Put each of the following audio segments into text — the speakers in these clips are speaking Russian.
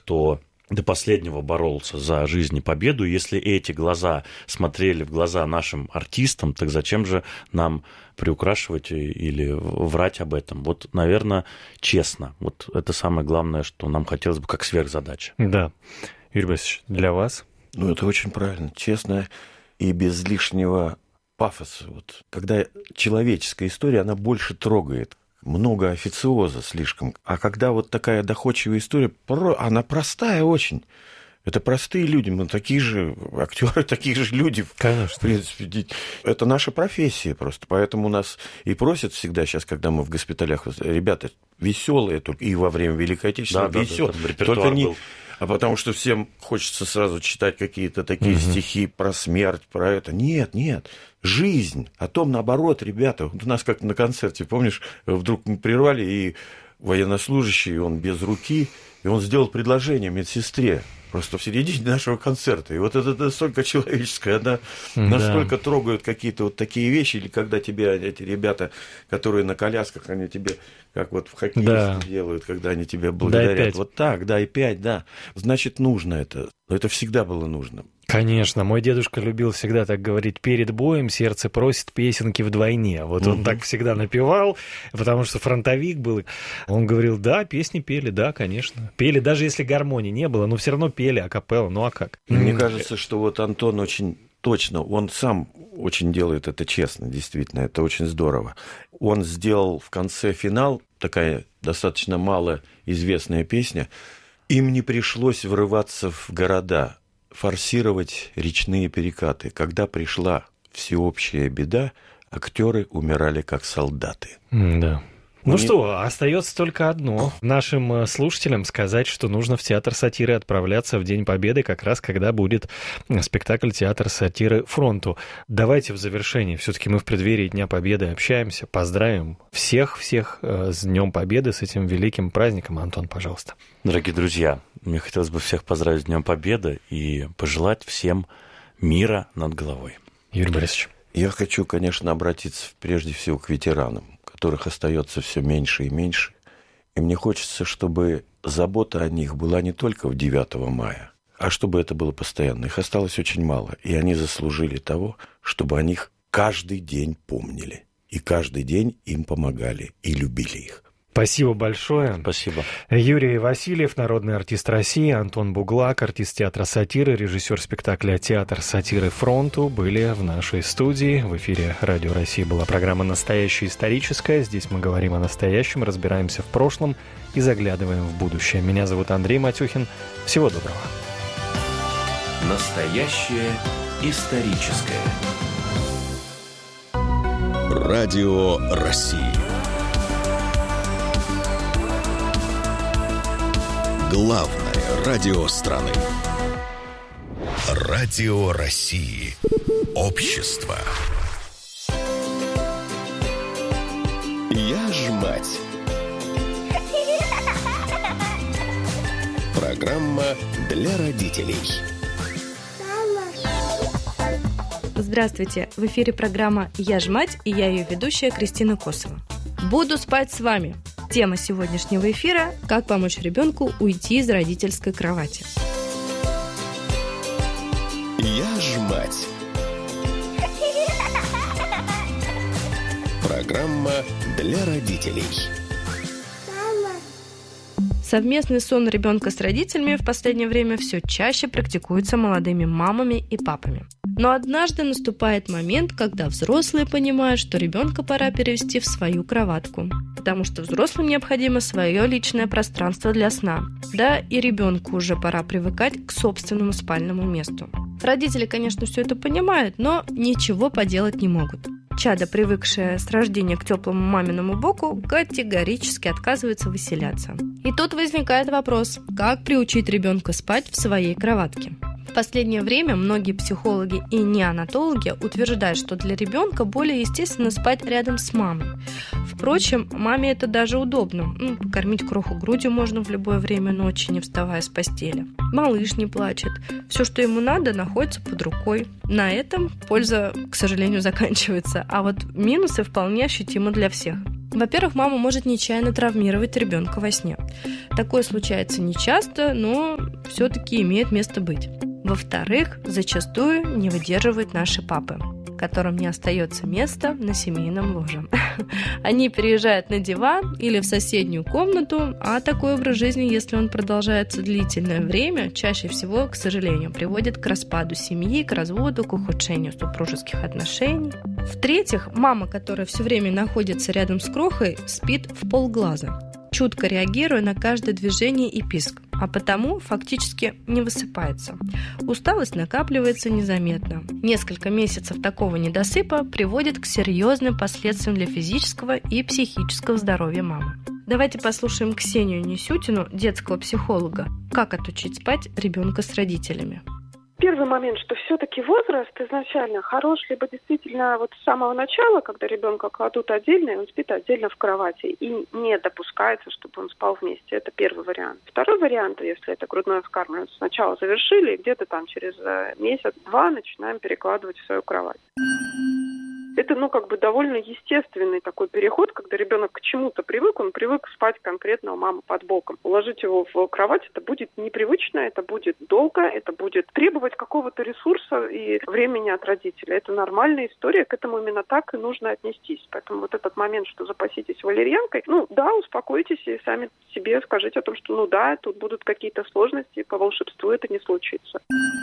кто до последнего боролся за жизнь и победу. Если эти глаза смотрели в глаза нашим артистам, так зачем же нам приукрашивать или врать об этом? Вот, наверное, честно. Вот это самое главное, что нам хотелось бы как сверхзадача. Да. Юрий Борисович, для вас? Ну, это очень правильно. Честно и без лишнего пафоса. Вот. Когда человеческая история, она больше трогает. Много официоза слишком. А когда вот такая доходчивая история, она простая очень. Это простые люди, мы такие же актеры, такие же люди. Конечно. В принципе, это наша профессия просто. Поэтому нас и просят всегда сейчас, когда мы в госпиталях, ребята, веселые только и во время Великой Отечественной, веселые. Только не... А потому что всем хочется сразу читать какие-то такие стихи про смерть, про это. Нет, нет. Жизнь. О том, наоборот, ребята. Вот у нас как на концерте, помнишь, вдруг мы прервали, и военнослужащий, он без руки, и он сделал предложение медсестре. Просто в середине нашего концерта. И вот это настолько человеческое, она настолько трогают какие-то вот такие вещи, или когда тебе эти ребята, которые на колясках, они тебе, как вот в хоккее делают, когда они тебя благодарят. Вот так, да, и 5, да. Значит, нужно это. Это всегда было нужно. Конечно, мой дедушка любил всегда так говорить: перед боем сердце просит песенки вдвойне. Вот он так всегда напевал, потому что фронтовик был. Он говорил: да, песни пели, да, конечно. Пели, даже если гармонии не было, но все равно пели акапелла, ну а как? Мне кажется, что вот Антон очень точно, он сам очень делает это честно, действительно, это очень здорово. Он сделал в конце финал, такая достаточно малоизвестная песня, им не пришлось врываться в города, форсировать речные перекаты. Когда пришла всеобщая беда, актеры умирали как солдаты. Да. Ну что, остается только одно. Нашим слушателям сказать, что нужно в театр сатиры отправляться в День Победы, как раз когда будет спектакль «Театр сатиры фронту». Давайте в завершении, все-таки мы в преддверии Дня Победы общаемся, поздравим всех с Днем Победы, с этим великим праздником. Антон, пожалуйста. Дорогие друзья, мне хотелось бы всех поздравить с Днем Победы и пожелать всем мира над головой. Юрий Борисович. Я хочу, конечно, обратиться прежде всего к ветеранам, которых остается все меньше и меньше. И мне хочется, чтобы забота о них была не только в 9 мая, а чтобы это было постоянно. Их осталось очень мало, и они заслужили того, чтобы о них каждый день помнили. И каждый день им помогали и любили их. Спасибо большое. Спасибо. Юрий Васильев, народный артист России, Антон Буглак, артист театра сатиры, режиссер спектакля «Театр сатиры фронту» были в нашей студии. В эфире Радио России была программа «Настоящая историческая». Здесь мы говорим о настоящем, разбираемся в прошлом и заглядываем в будущее. Меня зовут Андрей Матюхин. Всего доброго. Настоящее историческое. Радио России. Главное радио страны. Радио России. Общество. Я ж мать. Программа для родителей. Здравствуйте! В эфире программа «Я ж мать» и я ее ведущая Кристина Косова. Буду спать с вами. Тема сегодняшнего эфира – как помочь ребенку уйти из родительской кровати. Я ж мать. Программа для родителей. Совместный сон ребенка с родителями в последнее время все чаще практикуется молодыми мамами и папами. Но однажды наступает момент, когда взрослые понимают, что ребенка пора перевести в свою кроватку, потому что взрослым необходимо свое личное пространство для сна. Да, и ребенку уже пора привыкать к собственному спальному месту. Родители, конечно, все это понимают, но ничего поделать не могут. Чадо, привыкшее с рождения к теплому маминому боку, категорически отказывается выселяться. И тут возникает вопрос, как приучить ребенка спать в своей кроватке. В последнее время многие психологи и неонатологи утверждают, что для ребенка более естественно спать рядом с мамой. Впрочем, маме это даже удобно. Покормить кроху грудью можно в любое время ночи, не вставая с постели. Малыш не плачет. Все, что ему надо, находится под рукой. На этом польза, к сожалению, заканчивается. А вот минусы вполне ощутимы для всех. Во-первых, мама может нечаянно травмировать ребенка во сне. Такое случается нечасто, но все-таки имеет место быть. Во-вторых, зачастую не выдерживают наши папы, которым не остается места на семейном ложе. Они переезжают на диван или в соседнюю комнату, а такой образ жизни, если он продолжается длительное время, чаще всего, к сожалению, приводит к распаду семьи, к разводу, к ухудшению супружеских отношений. В-третьих, мама, которая все время находится рядом с крохой, спит в полглаза, чутко реагируя на каждое движение и писк, а потому фактически не высыпается. Усталость накапливается незаметно. Несколько месяцев такого недосыпа приводит к серьезным последствиям для физического и психического здоровья мамы. Давайте послушаем Ксению Несютину, детского психолога, как отучить спать ребенка с родителями. Первый момент, что все-таки возраст изначально хорош, либо действительно вот с самого начала, когда ребенка кладут отдельно, и он спит отдельно в кровати, и не допускается, чтобы он спал вместе. Это первый вариант. Второй вариант, если это грудное вскармливание, сначала завершили, и где-то там через месяц-два начинаем перекладывать в свою кровать. Это, довольно естественный такой переход, когда ребенок к чему-то привык, он привык спать конкретно у мамы под боком. Уложить его в кровать, это будет непривычно, это будет долго, это будет требовать какого-то ресурса и времени от родителя. Это нормальная история, к этому именно так и нужно отнестись. Поэтому вот этот момент, что запаситесь валерьянкой, успокойтесь и сами себе скажите о том, что тут будут какие-то сложности, по волшебству это не случится.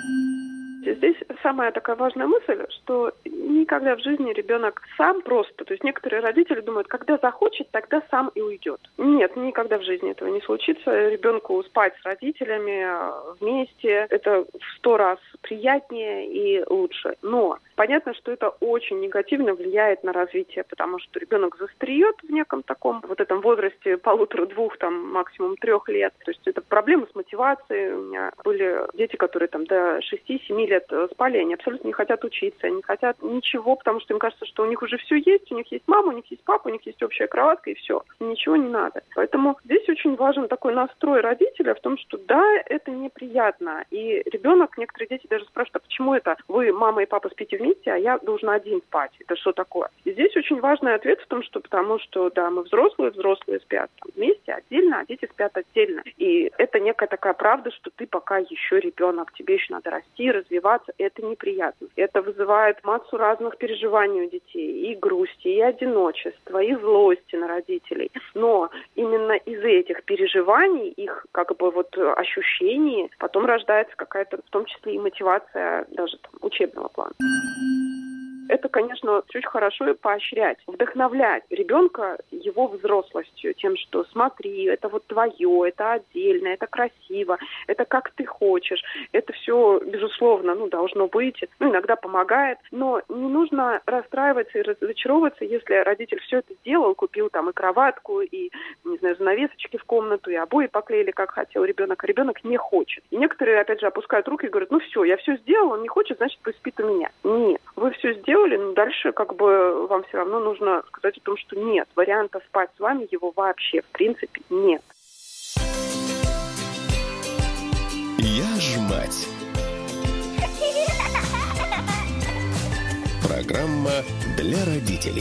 Здесь самая такая важная мысль, что никогда в жизни ребенок сам просто, то есть некоторые родители думают, когда захочет, тогда сам и уйдет. Нет, никогда в жизни этого не случится. Ребенку спать с родителями вместе, это в 100 раз приятнее и лучше. Но понятно, что это очень негативно влияет на развитие, потому что ребенок застареет в неком таком вот этом возрасте 1,5-2, максимум 3 лет. То есть это проблемы с мотивацией. У меня были дети, которые до 6-7 лет спали, они абсолютно не хотят учиться, они не хотят ничего, потому что им кажется, что у них уже все есть, у них есть мама, у них есть папа, у них есть общая кроватка и все. Ничего не надо. Поэтому здесь очень важен такой настрой родителя в том, что да, это неприятно. И ребенок, некоторые дети даже спрашивают, а почему это вы, мама и папа, спите вместе, а я должен один спать? Это что такое? И здесь очень важный ответ в том, что потому что, да, мы взрослые спят вместе, отдельно, а дети спят отдельно. И это некая такая правда, что ты пока еще ребенок, тебе еще надо расти, развиваться. Это неприятно. Это вызывает массу разных переживаний у детей. И грусти, и одиночества, и злости на родителей. Но именно из этих переживаний, их ощущений, потом рождается какая-то, в том числе и мотивация даже учебного плана. Это, конечно, очень хорошо и поощрять, вдохновлять ребенка его взрослостью, тем, что смотри, это твое, это отдельно, это красиво, это как ты хочешь. Это все, безусловно, должно быть, иногда помогает, но не нужно расстраиваться и разочаровываться, если родитель все это делал, купил и кроватку, и, занавесочки в комнату, и обои поклеили, как хотел ребенок, а ребенок не хочет. И некоторые, опять же, опускают руки и говорят, все, я все сделал, он не хочет, значит, пусть спит у меня. Нет, вы все сделали, но дальше вам все равно нужно сказать о том, что нет, варианта спать с вами его вообще, в принципе, нет. Я ж мать. Программа для родителей.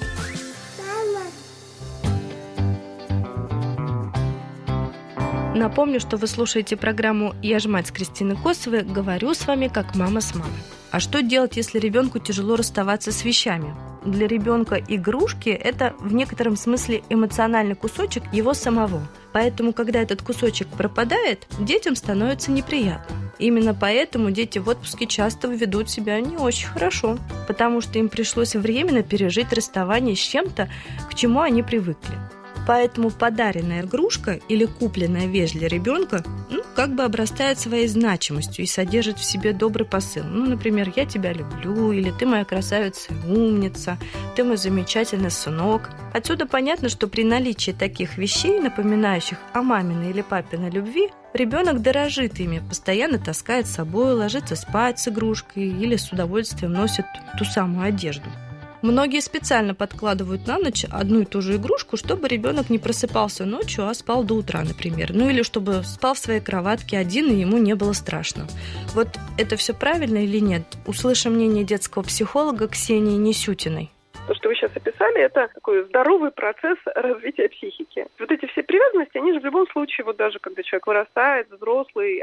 Напомню, что вы слушаете программу «Я ж мать» с Кристиной Косовой. Говорю с вами как мама с мамой. А что делать, если ребенку тяжело расставаться с вещами? Для ребенка игрушки – это в некотором смысле эмоциональный кусочек его самого. Поэтому, когда этот кусочек пропадает, детям становится неприятно. Именно поэтому дети в отпуске часто ведут себя не очень хорошо, потому что им пришлось временно пережить расставание с чем-то, к чему они привыкли. Поэтому подаренная игрушка или купленная вещь для ребенка обрастает своей значимостью и содержит в себе добрый посыл. Например, «Я тебя люблю», или «Ты моя красавица и умница», «Ты мой замечательный сынок». Отсюда понятно, что при наличии таких вещей, напоминающих о маминой или папиной любви, ребенок дорожит ими, постоянно таскает с собой, ложится спать с игрушкой или с удовольствием носит ту самую одежду. Многие специально подкладывают на ночь одну и ту же игрушку, чтобы ребенок не просыпался ночью, а спал до утра, например. Или чтобы спал в своей кроватке один, и ему не было страшно. Вот это все правильно или нет? Услышим мнение детского психолога Ксении Несютиной. То, что вы сейчас описали, это такой здоровый процесс развития психики. Вот эти все привязанности, они же в любом случае, вот даже когда человек вырастает, взрослый,